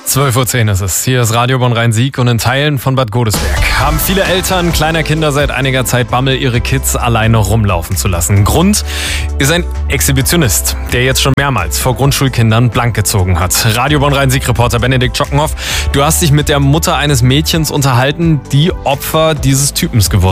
12:10 Uhr ist es. Hier ist Radio Bonn-Rhein-Sieg und in Teilen von Bad Godesberg haben viele Eltern kleiner Kinder seit einiger Zeit Bammel, ihre Kids alleine rumlaufen zu lassen. Grund ist ein Exhibitionist, der jetzt schon mehrmals vor Grundschulkindern blank gezogen hat. Radio Bonn-Rhein-Sieg-Reporter Benedikt Schockenhoff, du hast dich mit der Mutter eines Mädchens unterhalten, die Opfer dieses Typens geworden